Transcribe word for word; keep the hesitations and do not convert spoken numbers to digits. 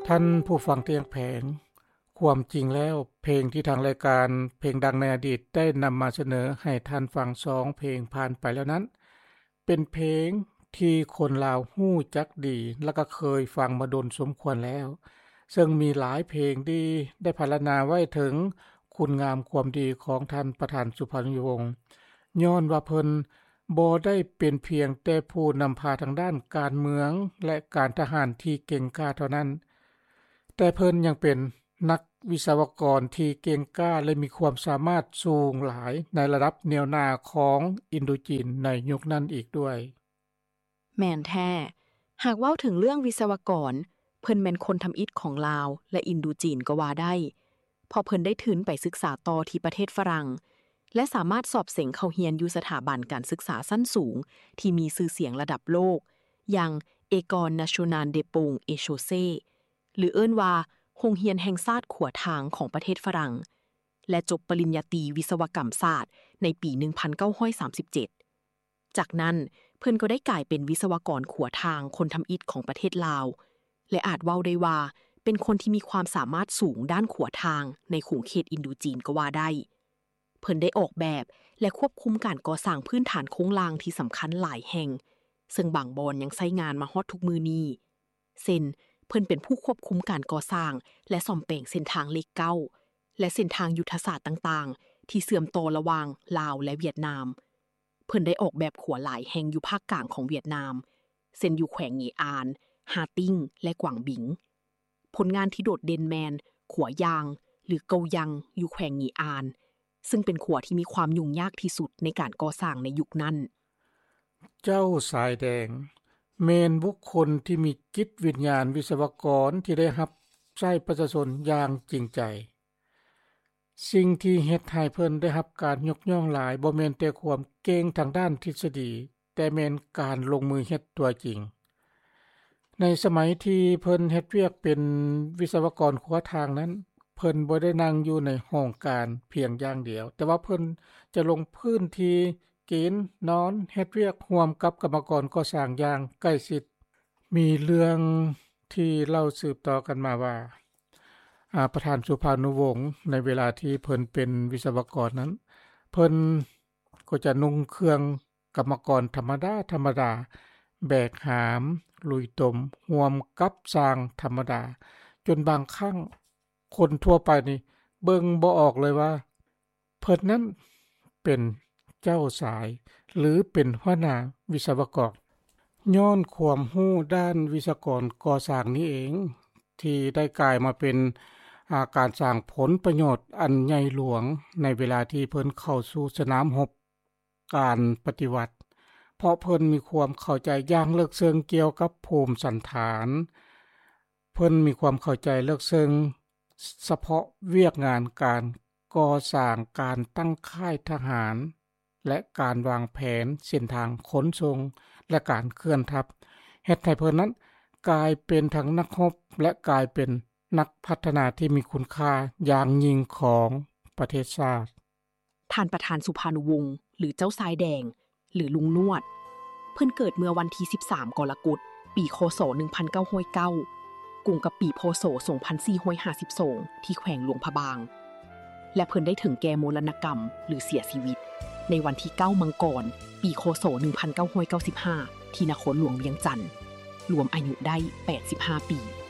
ท่านผู้ฟังเตียงแผงความจริงแล้วเพลงที่ทางรายการเพลงดังในอดีตได้นำมาเสนอให้ท่านฟังสองเพลงผ่านไปแล้วนั้นเป็นเพลงที่คนลาวฮู้จักดีและก็เคยฟังมาดนสมควรแล้วซึ่งมีหลายเพลงดีได้พรรณนาไว้ถึงคุณงามความดีของท่านประธานสุพรรณวงศ์ย้อนว่าเพิ่นบ่ได้เป็นเพียงแต่ผู้นำพาทางด้านการเมืองและการทหารที่เก่งกล้าเท่านั้นแต่เพิ่นยังเป็นนักวิศวกรที่เก่งกล้าและมีความสามารถสูงหลายในระดับแนวหน้าของอินโดจีนในยุคนั้นอีกด้วยแม่นแท้หากเว้าถึงเรื่องวิศวกรเพิ่นแม่นคนทำอิฐของลาวและอินโดจีนก็ว่าได้พอเพิ่นได้ทุนไปศึกษาต่อที่ประเทศฝรั่งและสามารถสอบเสงเข้าเรียนอยู่สถาบันการศึกษาชั้นสูงที่มีชื่อเสียงระดับโลกอย่าง École Nationale des Ponts et Chaussées หรือเอิ้นว่าโรงเรียนแห่งชาติขัวทางของประเทศฝรั่งและจบปริญญาตรีวิศวกรรมศาสตร์ในปี หนึ่งพันเก้าร้อยสามสิบเจ็ด จากนั้นเพิ่นก็ได้กลายเป็นวิศวกรขัวทางคนทำอิฐของประเทศลาวและอาจเว้าได้ว่าเป็นคนที่มีความสามารถสูงด้านขัวทางในขูงเขตอินโดจีนก็ว่าได้เพิ่นได้ออกแบบและควบคุมการก่อสร้างพื้นฐานโครงลางที่สำคัญหลายแห่งซึ่งบางบอนยังใช้งานมาฮอดทุกมือนี้เช่นเพิ่นเป็นผู้ควบคุมการก่อสร้างและซ่อมแปลงเส้นทางเลขเก้าและเส้นทางยุทธศาสตร์ต่างๆที่เชื่อมต่อระหว่างลาวและเวียดนามเพิ่นได้ออกแบบขัวหลายแห่งอยู่ภาคกลางของเวียดนามเช่นอยู่แขวงเหอานฮาติ้งและกวางบิงผลงานที่โดดเด่นแมนขัวยางหรือเกายังอยู่แขวงเหอานซึ่งเป็นขัวที่มีความยุ่งยากที่สุดในการก่อสร้างในยุคนั้นเจ้าสายแดงเมนบุคคลที่มีจิตวิญญาณวิศวกรที่ได้รับใช้ประชาชนอย่างจริงใจสิ่งที่เฮ็ดให้เพิ่นได้รับการยกย่องหลายบ่แม่นแต่ความเก่งทางด้านทฤษฎีแต่แม่นการลงมือเฮ็ดตัวจริงในสมัยที่เพิ่นเฮ็ดเวียกเป็นวิศวกรขัวทางนั้นเพิ่นบ่ได้นั่งอยู่ในห้องการเพียงอย่างเดียวแต่ว่าเพิ่นจะลงพื้นที่กินนอนเฮ็ดเวียกร่วมกับกรรมกรก่อสร้างอย่างใกล้ชิดมีเรื่องที่เล่าสืบต่อกันมาว่าอ่าประธานสุภานุวงศ์ในเวลาที่เพิ่นเป็นวิศวกรนั้นเพิ่นก็จะนุ่งเครื่องกรรมกรธรรมดาธรรมดาแบกหามลุยตมร่วมกับสร้างธรรมดาจนบางครั้งคนทั่วไปนี่เบิ่งบ่ออกเลยว่าเพิ่นนั้นเป็นเจ้าสายหรือเป็นหัวหน้าวิศวกรย้อนความรู้ด้านวิศวกรก่อสร้างนี้เองที่ได้กลายมาเป็นอาการสร้างผลประโยชน์อันใหญ่หลวงในเวลาที่เพิ่นเข้าสู่สนามรบการปฏิวัติเพราะเพิ่นมีความเข้าใจอย่างลึกซึ้งเกี่ยวกับภูมิสันฐานเพิ่นมีความเข้าใจลึกซึ้งเฉพาะเวียกงานการก่อสร้างการตั้งค่ายทหารและการวางแผนเส้นทางขนส่งและการเคลื่อนทัพเฮ็ดให้เพิ่นนั้นกลายเป็นทั้งนักรบและกลายเป็นนักพัฒนาที่มีคุณค่าอย่างยิ่งของประเทศชาติท่านประธานสุภานุวงศ์หรือเจ้าสายแดงหรือลุงนวดเพิ่นเกิดเมื่อวันที่สิบสามกรกฎาคมปีคศหนึ่งพันเก้าร้อยเก้ากุ่งกับปีพศสองพันสี่ร้อยห้าสิบสองที่แขวงหลวงพะบางและเพิ่นได้ถึงแก่มรณกรรมหรือเสียชีวิตในวันที่เก้ามังกรปีคศหนึ่งพันเก้าร้อยเก้าสิบห้าที่นครหลวงเวียงจันทน์รวมอายุได้แปดสิบห้าปี